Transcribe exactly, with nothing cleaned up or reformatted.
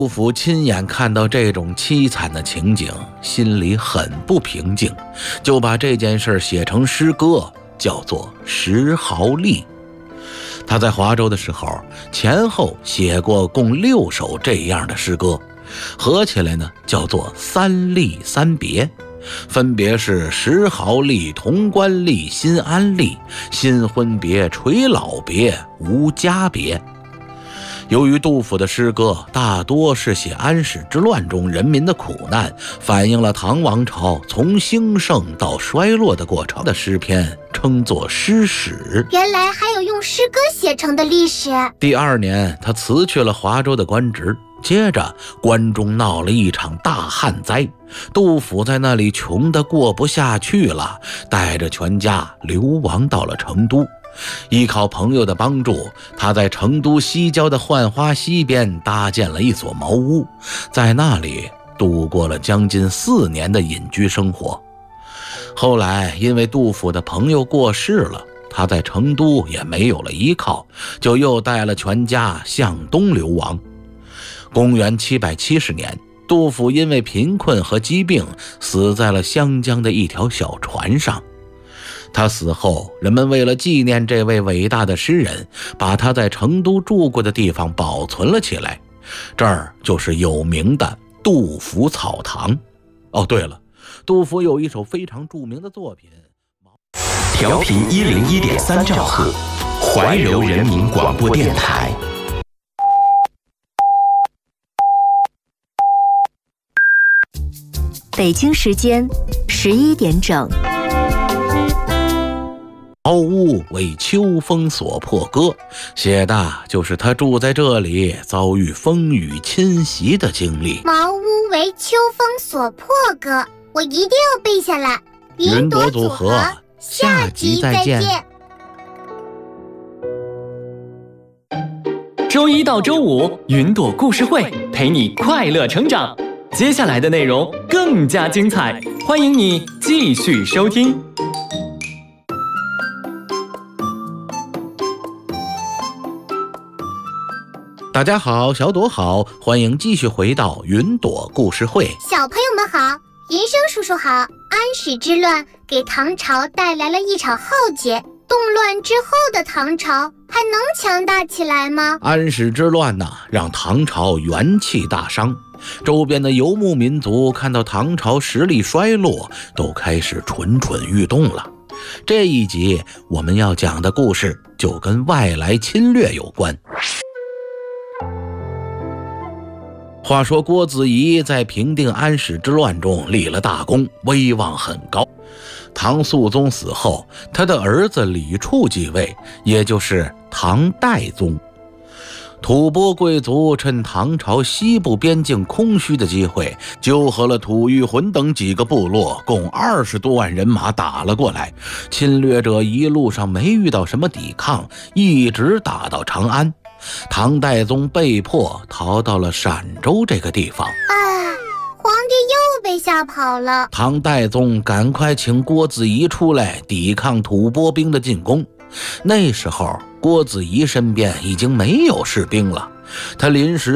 杜甫亲眼看到这种凄惨的情景，心里很不平静，就把这件事写成诗歌，叫做《石壕吏》。他在华州的时候，前后写过共六首这样的诗歌，合起来呢叫做《三吏三别》，分别是石壕吏、潼关吏、新安吏、新婚别、垂老别、无家别。由于杜甫的诗歌大多是写安史之乱中人民的苦难，反映了唐王朝从兴盛到衰落的过程的诗篇，称作诗史。 原来还有用诗歌写成的历史。 第二年，他辞去了华州的官职，接着关中闹了一场大旱灾，杜甫在那里穷得过不下去了，带着全家流亡到了成都。依靠朋友的帮助，他在成都西郊的浣花溪边搭建了一所茅屋，在那里度过了将近四年的隐居生活。后来因为杜甫的朋友过世了，他在成都也没有了依靠，就又带了全家向东流亡。公元七百七十年，杜甫因为贫困和疾病死在了湘江的一条小船上。他死后，人们为了纪念这位伟大的诗人，把他在成都住过的地方保存了起来，这儿就是有名的杜甫草堂。哦，对了，杜甫有一首非常著名的作品， 调频一零一点三兆赫，怀柔人民广播电台。 北京时间十一点整。 茅屋为秋风所破歌，写的就是他住在这里遭遇风雨侵袭的经历。 茅屋为秋风所破歌，我一定要背下来。 云朵组合，下集再见。 周一到周五，云朵故事会陪你快乐成长。接下来的内容更加精彩，欢迎你继续收听。 大家好，小朵好，欢迎继续回到云朵故事会。 小朋友们好，银生叔叔好。安史之乱给唐朝带来了一场浩劫，动乱之后的唐朝还能强大起来吗？ 安史之乱呢，让唐朝元气大伤，周边的游牧民族看到唐朝实力衰落，都开始蠢蠢欲动了。这一集我们要讲的故事就跟外来侵略有关。话说郭子仪在平定安史之乱中立了大功，威望很高。唐肃宗死后，他的儿子李处继位，也就是唐代宗。吐蕃贵族趁唐朝西部边境空虚的机会，纠合了吐谷浑等几个部落，共二十多万人马打了过来。侵略者一路上没遇到什么抵抗，一直打到长安。唐代宗被迫逃到了陕州这个地方。 啊，皇帝又被吓跑了。 唐代宗赶快请郭子仪出来抵抗吐蕃兵的进攻。那时候郭子仪身边已经没有士兵了，他临时